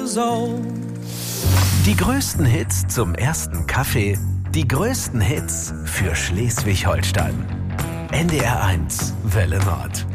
old. Die größten Hits zum ersten Kaffee, die größten Hits für Schleswig-Holstein. NDR 1 Welle Nord.